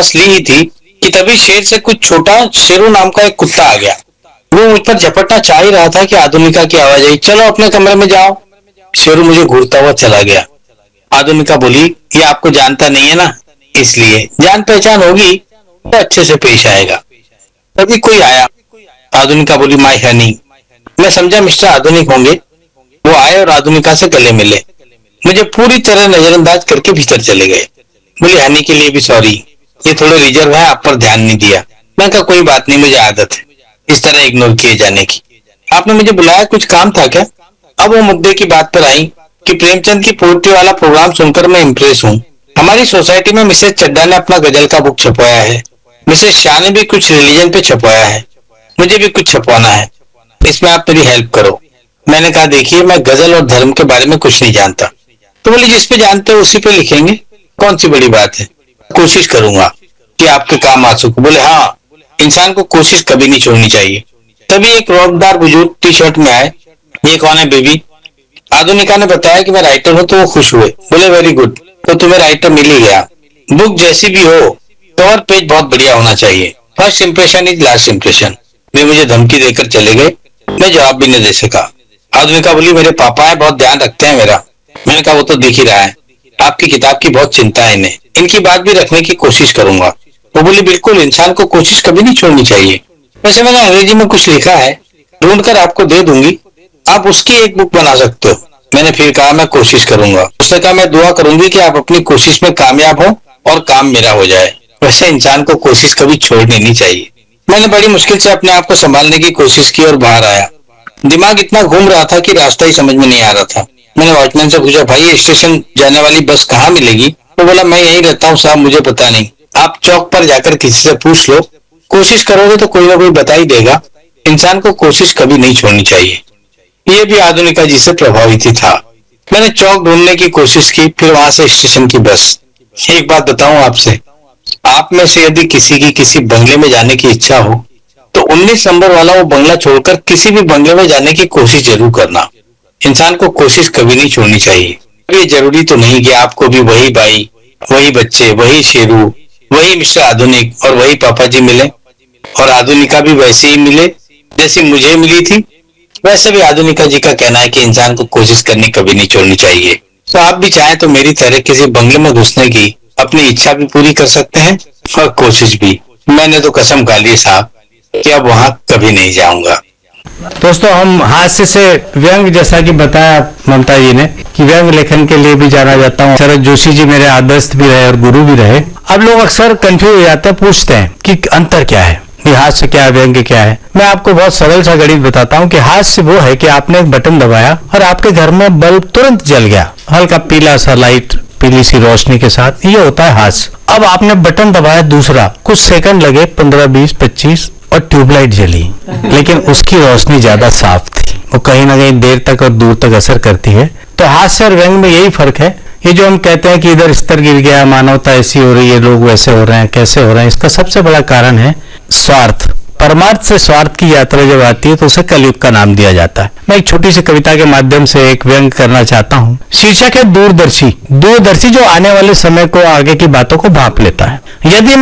सांस ली ही थी कि तभी शेर से कुछ छोटा शेरू नाम का एक कुत्ता आ गया। वो मुझ पर झपटना चाह ही रहा था कि आधुनिका की आवाज आई, चलो अपने कमरे में जाओ। शेरू मुझे घूरता हुआ चला गया। आधुनिका बोली, ये आपको जानता नहीं है ना, इसलिए जान पहचान होगी तो अच्छे से पेश आएगा। तभी कोई आया। आधुनिका बोली, माय हनी। मैं समझा मिस्टर आधुनिक होंगे। वो आए और आधुनिका से गले मिले, मुझे पूरी तरह नजरअंदाज करके भीतर चले गए। बोले, हनी के लिए भी सॉरी, ये थोड़े रिजर्व है, आप पर ध्यान नहीं दिया। मैं कहा, कोई बात नहीं, मुझे आदत है इस तरह इग्नोर किए जाने की। आपने मुझे बुलाया, कुछ काम था क्या? अब वो मुद्दे की बात पर आई कि प्रेमचंद की पोएट्री वाला प्रोग्राम सुनकर मैं इम्प्रेस हूँ। हमारी सोसाइटी में मिसेस चड्डा ने अपना गजल का बुक छपवाया है, मिसेस शाह ने भी कुछ रिलीजन पे छपवाया है, मुझे भी कुछ छपवाना है, इसमें आप मेरी हेल्प करो। मैंने कहा, देखिए मैं गजल और धर्म के बारे में कुछ नहीं जानता। तो बोले, जिस पे जानते हो उसी पे लिखेंगे, कौन सी बड़ी बात है, कोशिश करूंगा कि आपके काम आ सकूं। बोले, हाँ, इंसान को कोशिश कभी नहीं छोड़नी चाहिए। तभी एक रौबदार बुजुर्ग टी शर्ट में आए। ये कौन है बेबी? आधुनिका ने बताया कि मैं राइटर हूँ, तो वो खुश हुए। बोले, वेरी गुड, तो तुम्हें राइटर मिल ही गया। बुक जैसी भी हो, कवर पेज बहुत बढ़िया होना चाहिए। First impression is last impression. वे मुझे धमकी देकर चले गए। मैं जवाब भी नहीं दे सका। आधुनिका बोली, मेरे पापा है, बहुत ध्यान रखते हैं मेरा। मैंने कहा, वो तो दिख ही रहा है, आपकी किताब की बहुत चिंता है इन्हें, इनकी बात भी रखने की कोशिश करूंगा। वो बोली, बिल्कुल, इंसान को कोशिश कभी नहीं छोड़नी चाहिए। वैसे मैंने अंग्रेजी में कुछ लिखा है, ढूंढकर आपको दे दूंगी, आप उसकी एक बुक बना सकते हो। मैंने फिर कहा, मैं कोशिश करूंगा। उसने कहा, मैं दुआ करूंगी कि आप अपनी कोशिश में कामयाब हो और काम मेरा हो जाए। वैसे इंसान को कोशिश कभी छोड़नी नहीं चाहिए। मैंने बड़ी मुश्किल से अपने आप को संभालने की कोशिश की और बाहर आया। दिमाग इतना घूम रहा था कि रास्ता ही समझ में नहीं आ रहा था। मैंने वॉचमैन से पूछा, भाई ये स्टेशन जाने वाली बस कहाँ मिलेगी? वो बोला, मैं यहीं रहता हूँ साहब, मुझे पता नहीं, आप चौक पर जाकर किसी से पूछ लो, कोशिश करोगे तो कोई ना कोई बता ही देगा। इंसान को कोशिश कभी नहीं छोड़नी चाहिए। ये भी आधुनिका जी से प्रभावित ही था। मैंने चौक ढूंढने की कोशिश की, फिर वहां से स्टेशन की बस। एक बात बताऊं आपसे, आप में से यदि किसी की किसी बंगले में जाने की इच्छा हो तो 19 नंबर वाला वो बंगला छोड़कर किसी भी बंगले में जाने की कोशिश जरूर करना। इंसान को कोशिश कभी नहीं छोड़नी चाहिए। ये जरूरी तो नहीं कि आपको भी वही बाई, वही बच्चे, वही शेरू, वही मिस्टर आधुनिक और वही पापा जी मिले, और आधुनिका भी वैसे ही मिले जैसी मुझे मिली थी। वैसे भी आधुनिका जी का कहना है कि इंसान को कोशिश करनी कभी नहीं छोड़नी चाहिए। तो आप भी चाहें तो मेरी तरह किसी बंगले में घुसने की अपनी इच्छा भी पूरी कर सकते हैं और कोशिश भी। मैंने तो कसम खा ली साहब कि अब वहां कभी नहीं जाऊंगा। दोस्तों, हम हास्य से व्यंग, जैसा कि बताया ममता जी ने कि व्यंग लेखन के लिए भी जाना जाता हूँ। शरद जोशी जी मेरे आदर्श भी रहे और गुरु भी रहे। अब लोग अक्सर कंफ्यूज हो जाते हैं, पूछते हैं कि अंतर क्या है, हास्य क्या है, व्यंग क्या है। मैं आपको बहुत सरल सा गणित बताता हूँ कि हास्य वो है कि आपने एक बटन दबाया और आपके घर में बल्ब तुरंत जल गया, हल्का पीला सा लाइट, पीली सी रोशनी के साथ, ये होता है हास्य। अब आपने बटन दबाया दूसरा, कुछ सेकंड लगे, 15, 20, 25 और ट्यूबलाइट जली, लेकिन उसकी रोशनी ज्यादा साफ थी। वो कहीं ना कहीं देर तक और दूर तक असर करती है। तो हास्य और व्यंग में यही फर्क है। ये जो हम कहते हैं कि इधर स्तर गिर गया, मानवता ऐसी हो रही है, लोग वैसे हो रहे हैं, कैसे हो रहे हैं, इसका सबसे बड़ा कारण है स्वार्थ। परमार्थ से स्वार्थ की यात्रा जब आती है तो उसे कलयुग का नाम दिया जाता है। मैं एक छोटी सी कविता के माध्यम से एक व्यंग करना चाहता हूँ। शीर्षक है दूरदर्शी। दूरदर्शी जो आने वाले समय को, आगे की बातों को भांप लेता है। यदि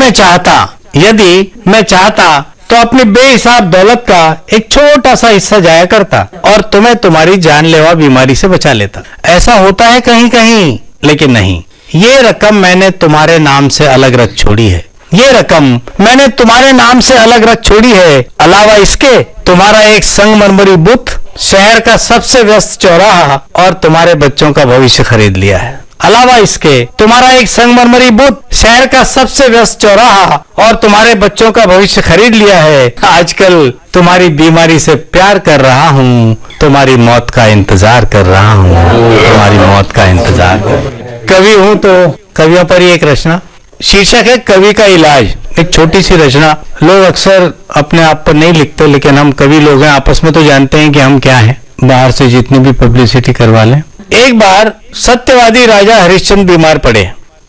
मैं चाहता तो अपनी बेहिसाब दौलत का एक छोटा सा हिस्सा जाया करता और तुम्हें तुम्हारी जानलेवा बीमारी से बचा लेता। ऐसा होता है कहीं कहीं, लेकिन नहीं। ये रकम मैंने तुम्हारे नाम से अलग रख छोड़ी है। ये रकम मैंने तुम्हारे नाम से अलग रख छोड़ी है। अलावा इसके तुम्हारा एक संगमरमरी बुत, शहर का सबसे व्यस्त चौराहा और तुम्हारे बच्चों का भविष्य खरीद लिया है। अलावा इसके तुम्हारा एक संगमरमरी बुत, शहर का सबसे व्यस्त चौराहा और तुम्हारे बच्चों का भविष्य खरीद लिया है। आजकल तुम्हारी बीमारी से प्यार कर रहा हूँ, तुम्हारी मौत का इंतजार कर रहा हूँ, तुम्हारी मौत का इंतजार। कवि हूँ तो कवियों पर ही एक रचना, शीर्षक है कवि का इलाज। एक छोटी सी रचना। लोग अक्सर अपने आप पर नहीं लिखते, लेकिन हम कवि लोग हैं, आपस में तो जानते हैं कि हम क्या हैं, बाहर से जितनी भी पब्लिसिटी करवा लें। एक बार सत्यवादी राजा हरिश्चंद्र बीमार पड़े।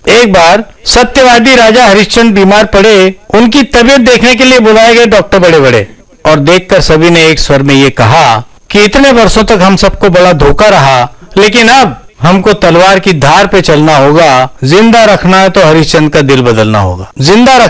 उनकी तबीयत देखने के लिए बुलाए गए डॉक्टर बड़े बड़े, और देखकर सभी ने एक स्वर में ये कहा कि इतने वर्षों तक हम सबको बड़ा धोखा रहा, लेकिन अब हमको तलवार की धार पे चलना होगा, जिंदा रखना है तो हरिश्चंद्र का दिल बदलना होगा। जिंदा